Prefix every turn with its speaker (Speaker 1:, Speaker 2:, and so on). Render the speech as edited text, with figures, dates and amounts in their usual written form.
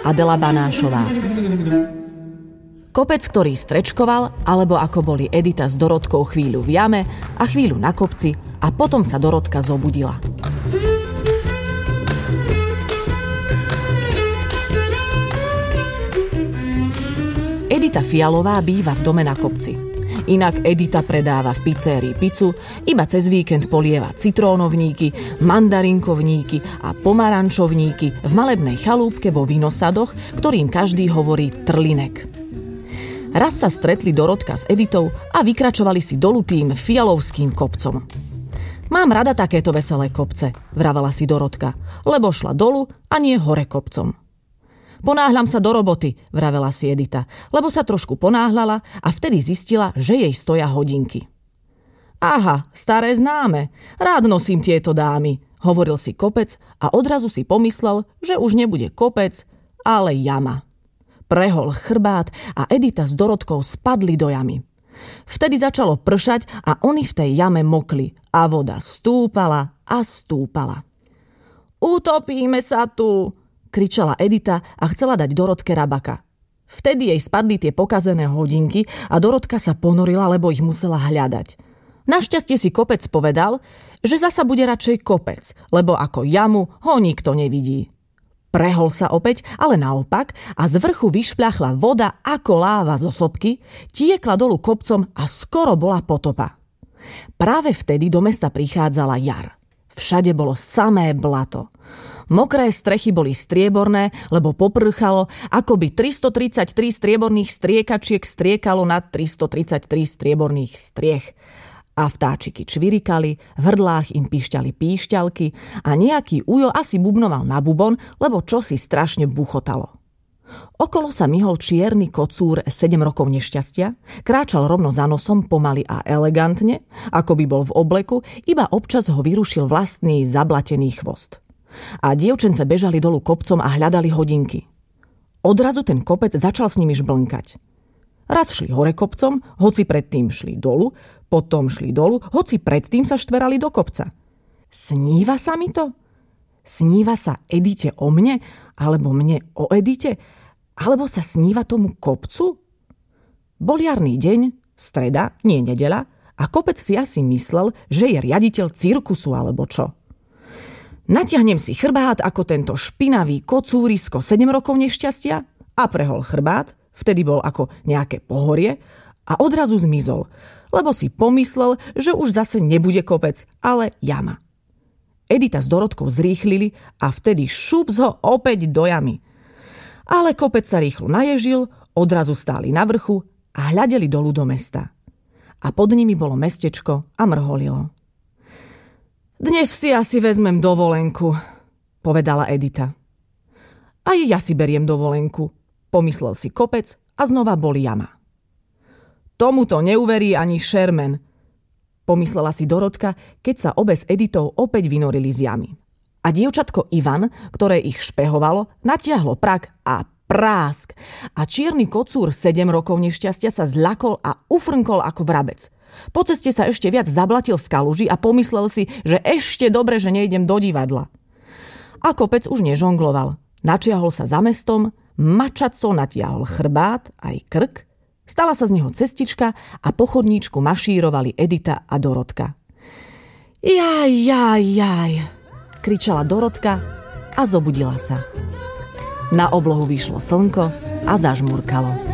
Speaker 1: Adela Banášová. Kopec, ktorý strečkoval, alebo ako boli Edita s Dorotkou chvíľu v jame a chvíľu na kopci a potom sa Dorotka zobudila. Edita Fialová býva v dome na kopci. Inak Edita predáva v pizérii pizzu, iba cez víkend polieva citrónovníky, mandarinkovníky a pomarančovníky v malebnej chalúbke vo vinosadoch, ktorým každý hovorí trlinek. Raz sa stretli Dorotka s Editou a vykračovali si dolu tým fialovským kopcom. Mám rada takéto veselé kopce, vravala si Dorotka, lebo šla dolu a nie hore kopcom. Ponáhľam sa do roboty, vravela si Edita, lebo sa trošku ponáhľala a vtedy zistila, že jej stoja hodinky. Aha, staré známe, rád nosím tieto dámy, hovoril si kopec a odrazu si pomyslel, že už nebude kopec, ale jama. Prehol chrbát a Edita s Dorotkou spadli do jamy. Vtedy začalo pršať a oni v tej jame mokli a voda stúpala a stúpala. Utopíme sa tu, kričala Edita a chcela dať Dorotke rabaka. Vtedy jej spadli tie pokazené hodinky a Dorotka sa ponorila, lebo ich musela hľadať. Našťastie si kopec povedal, že zasa bude radšej kopec, lebo ako jamu ho nikto nevidí. Prehol sa opäť, ale naopak a z vrchu vyšpľachla voda ako láva zo sopky, tiekla dolu kopcom a skoro bola potopa. Práve vtedy do mesta prichádzala jar. Všade bolo samé blato. Mokré strechy boli strieborné, lebo poprchalo, ako by 333 strieborných striekačiek striekalo na 333 strieborných striech. A vtáčiky čvirikali, v hrdlách im píšťali píšťalky a nejaký ujo asi bubnoval na bubon, lebo čosi strašne buchotalo. Okolo sa myhol čierny kocúr 7 rokov nešťastia, kráčal rovno za nosom pomaly a elegantne, ako by bol v obleku, iba občas ho vyrušil vlastný zablatený chvost. A dievčence bežali dolu kopcom a hľadali hodinky. Odrazu ten kopec začal s nimi žblnkať. Raz šli hore kopcom, hoci predtým šli dolu, potom šli dolu, hoci predtým sa štverali do kopca. Sníva sa mi to? Sníva sa Edite o mne? Alebo mne o Edite? Alebo sa sníva tomu kopcu? Bol jarný deň, streda, nie nedeľa, a kopec si asi myslel, že je riaditeľ cirkusu alebo čo. Natiahnem si chrbát ako tento špinavý kocúrisko 7 rokov nešťastia a prehol chrbát, vtedy bol ako nejaké pohorie a odrazu zmizol, lebo si pomyslel, že už zase nebude kopec, ale jama. Edita s Dorotkou zrýchlili a vtedy šups ho opäť do jamy. Ale kopec sa rýchlo naježil, odrazu stáli na vrchu a hľadeli dolu do mesta. A pod nimi bolo mestečko a mrholilo. Dnes si asi vezmem dovolenku, povedala Edita. Aj ja si beriem dovolenku, pomyslel si kopec a znova boli jama. Tomuto neuverí ani Sherman, pomyslela si Dorotka, keď sa obe s Editou opäť vynorili z jamy. A dievčatko Ivan, ktoré ich špehovalo, natiahlo prak a prásk. A čierny kocúr 7 rokov nešťastia sa zľakol a ufrnkol ako vrabec. Po ceste sa ešte viac zablatil v kaluži a pomyslel si, že ešte dobre, že nejdem do divadla. A kopec už nežongloval. Načiahol sa za mestom, mačaco natiahol chrbát aj krk, stala sa z neho cestička a po chodníčku mašírovali Edita a Dorotka. Jaj, kričala Dorotka a zobudila sa. Na oblohu vyšlo slnko a zažmurkalo.